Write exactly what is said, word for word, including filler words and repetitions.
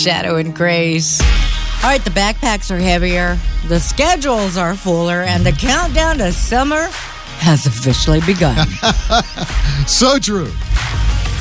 Shadow and Grace. All right, the backpacks are heavier, the schedules are fuller, and the countdown to summer has officially begun. So true.